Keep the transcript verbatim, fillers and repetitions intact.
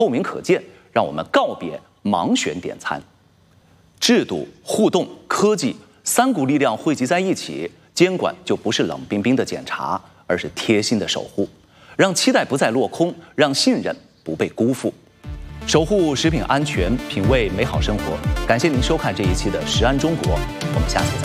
透明可见，让我们告别盲选点餐。制度、互动、科技三股力量汇集在一起，监管就不是冷冰冰的检查，而是贴心的守护，让期待不再落空，让信任不被辜负。守护食品安全，品味美好生活。感谢您收看这一期的食安中国，我们下次再见。